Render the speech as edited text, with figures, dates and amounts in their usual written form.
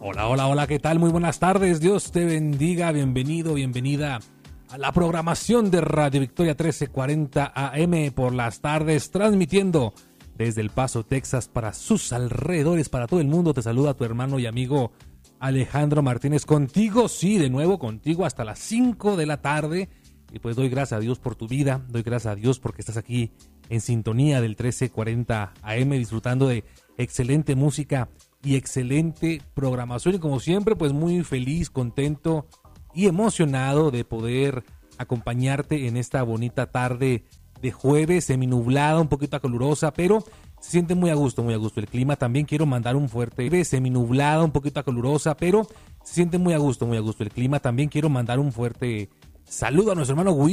Hola, hola, hola, ¿qué tal? Muy buenas tardes, Dios te bendiga, bienvenido, bienvenida a la programación de Radio Victoria 1340 AM por las tardes, transmitiendo desde El Paso, Texas, para sus alrededores, para todo el mundo. Te saluda tu hermano y amigo Alejandro Martínez, contigo, sí, de nuevo contigo hasta las 5 de la tarde. Y pues doy gracias a Dios por tu vida, doy gracias a Dios porque estás aquí en sintonía del 1340 AM, disfrutando de excelente música y excelente programación. Y como siempre, pues muy feliz, contento y emocionado de poder acompañarte en esta bonita tarde de jueves, seminublada, un poquito calurosa, pero se siente muy a gusto el clima. También quiero mandar un fuerte seminublada, un poquito calurosa, pero se siente muy a gusto el clima. También quiero mandar un fuerte saludo a nuestro hermano